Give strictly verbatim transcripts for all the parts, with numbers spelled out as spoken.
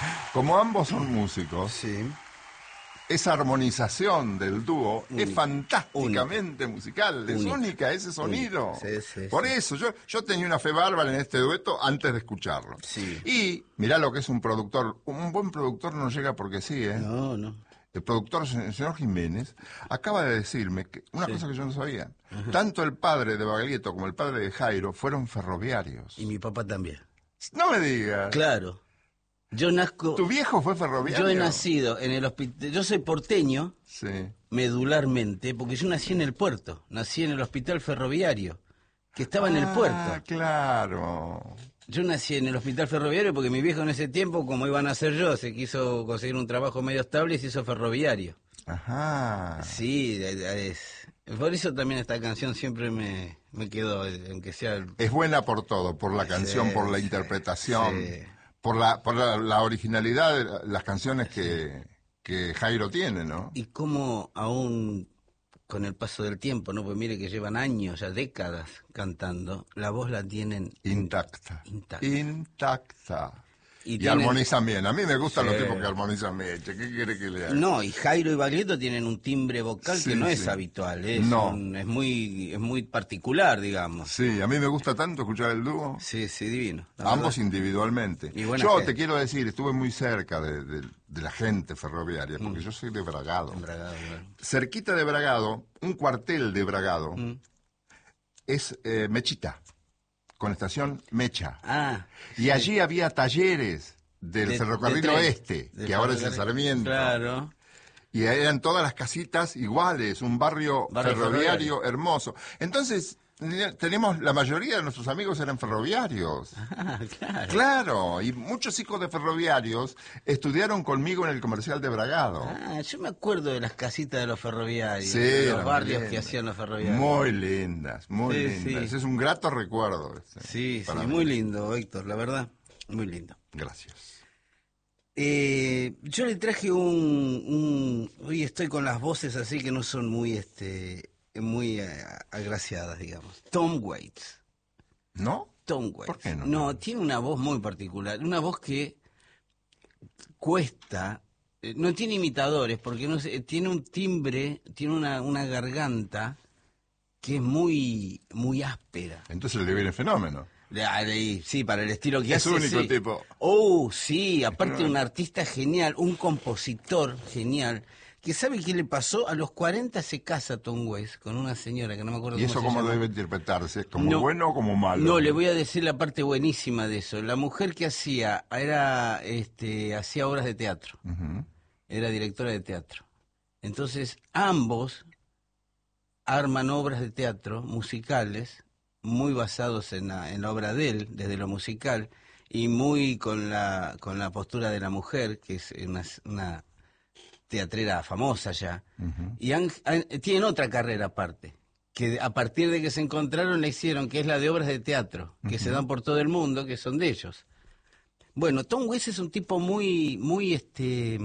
Como ambos son músicos, Sí. esa armonización del dúo Única. es fantásticamente musical, es Única. única ese sonido. Única. Sí, sí, Por sí. eso, yo, yo tenía una fe bárbara en este dueto antes de escucharlo. Sí. Y mirá lo que es un productor, un buen productor no llega porque sí, ¿eh? No, no. El productor, el señor Jiménez, acaba de decirme que una Sí. cosa que yo no sabía. Tanto el padre de Baglietto como el padre de Jairo fueron ferroviarios. Y mi papá también. No me digas. Claro. Yo nazco... ¿Tu viejo fue ferroviario? Yo he nacido en el hospital... Yo soy porteño, Sí. medularmente, porque yo nací en el puerto. Nací en el hospital ferroviario, que estaba en el Ah, puerto. claro. Yo nací en el hospital ferroviario porque mi viejo en ese tiempo, como iban a hacer yo, se quiso conseguir un trabajo medio estable y se hizo ferroviario. Ajá. Sí, es, por eso también esta canción siempre me, me quedó, aunque sea... el- Es buena por todo, por la canción, Sí, por la sí, interpretación, sí. por la por la, la originalidad de las canciones que, que Jairo tiene, ¿no? Y cómo aún con el paso del tiempo, ¿no? Pues mire que llevan años, ya décadas cantando, la voz la tienen Intacta. intacta. Intacta. Y Y, tienen- armonizan bien. A mí me gustan Sí. los tipos que armonizan bien. Che, ¿qué quiere que le haga? No, y Jairo y Baglietto tienen un timbre vocal Sí, que no es sí. habitual, es, No. un- es muy es muy particular, digamos. Sí, a mí me gusta tanto escuchar el dúo. Sí, sí, divino. La Ambos verdad. individualmente. Y buena Yo gente. te quiero decir, estuve muy cerca de, de- de la gente ferroviaria, porque yo soy de Bragado. Embragado, claro. Cerquita de Bragado, un cuartel de Bragado, Mm. es eh, Mechita, con estación Mecha. Ah, Y allí había talleres del de- ferrocarril de tren. oeste, Del que ahora es el ferrocarril. Sarmiento. Claro. Y eran todas las casitas iguales, un barrio, Barrio ferroviario, ferroviario. hermoso. Entonces, tenemos, la mayoría de nuestros amigos eran ferroviarios. Ah, claro. Claro, y muchos hijos de ferroviarios estudiaron conmigo en el comercial de Bragado. Ah, yo me acuerdo de las casitas de los ferroviarios, Sí, de los eran barrios lindas. que hacían los ferroviarios. Muy lindas, muy Sí, lindas. sí. Es un grato recuerdo. ese, Sí, sí, para mí. muy lindo, Héctor, la verdad, muy lindo. Gracias. Eh, yo le traje un, un... Hoy estoy con las voces así que no son muy, este, muy eh, agraciadas, digamos. Tom Waits. ¿No? Tom Waits. ¿Por qué no? No, tiene una voz muy particular, una voz que cuesta, eh, no tiene imitadores, porque no sé, tiene un timbre, tiene una, una garganta que es muy, muy áspera. Entonces le viene fenómeno. Ah, de- Sí, para el estilo que Es hace. único sí. tipo. Oh, sí, aparte No. un artista genial, un compositor genial, que sabe qué le pasó, a los cuarenta se casa Tom Waits con una señora que no me acuerdo ¿Y eso cómo se cómo llama. debe interpretarse? ¿Es como No. bueno o como malo? No, le voy a decir la parte buenísima de eso. La mujer que hacía, era, este, hacía obras de teatro, Ujú. era directora de teatro. Entonces, ambos arman obras de teatro musicales, muy basados en la, en la obra de él, desde lo musical, y muy con la, con la postura de la mujer, que es una, una teatrera famosa ya. Ujú. Y han- han- tienen otra carrera aparte, que a partir de que se encontraron le hicieron, que es la de obras de teatro, que se dan por todo el mundo, que son de ellos. Bueno, Tom Waits es un tipo muy, muy, este,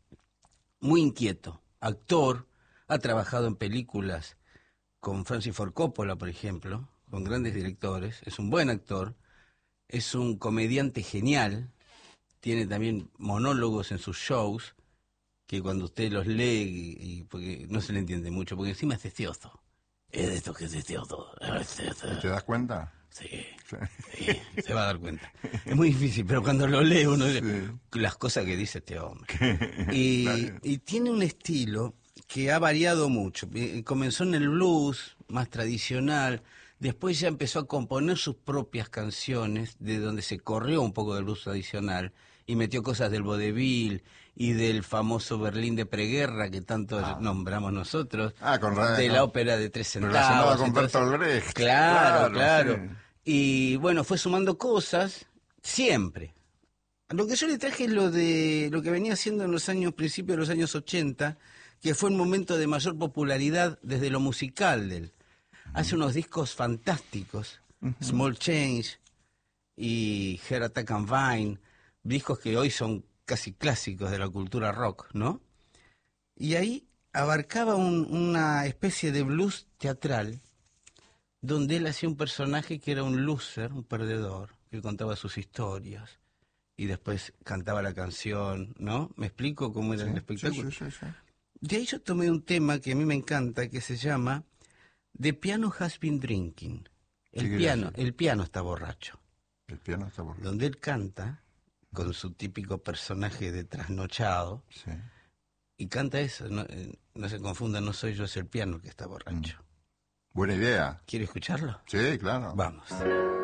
muy inquieto, actor, ha trabajado en películas con Francis Ford Coppola, por ejemplo, con grandes directores, es un buen actor, es un comediante genial, tiene también monólogos en sus shows, que cuando usted los lee, y, y porque no se le entiende mucho, porque encima es testioso. Es de esto que es testioso. ¿Te das cuenta? Sí, Sí. sí, se va a dar cuenta. Es muy difícil, pero cuando lo lee uno dice, Sí. las cosas que dice este hombre. Y, Claro. y tiene un estilo que ha variado mucho. Eh, Comenzó en el blues, más tradicional, después ya empezó a componer sus propias canciones, de donde se corrió un poco del blues tradicional, y metió cosas del vodevil y del famoso Berlín de preguerra que tanto Ah. nombramos nosotros, Ah, con ra- de con- la ópera de tres centavos. Relacionada con entonces- Bertolt Brecht. Claro, claro. sí. Y bueno, fue sumando cosas, siempre. Lo que yo le traje es lo de lo que venía haciendo en los años, principios de los años ochenta, que fue un momento de mayor popularidad desde lo musical de él. Hace unos discos fantásticos, Small Change y Heart Attack and Vine, discos que hoy son casi clásicos de la cultura rock, ¿no? Y ahí abarcaba un- una especie de blues teatral, donde él hacía un personaje que era un loser, un perdedor, que contaba sus historias, y después cantaba la canción, ¿no? ¿Me explico cómo era Sí, el espectáculo? sí, sí, sí, sí. De ahí yo tomé un tema que a mí me encanta, que se llama The Piano Has Been Drinking. ¿Qué El quiere piano, decir? el piano está borracho. El piano está borracho. Donde él canta con su típico personaje de trasnochado Sí. y canta eso. No, eh, no se confunda, no soy yo, es el piano el que está borracho. Buena idea. ¿Quiere escucharlo? Sí, claro. Vamos.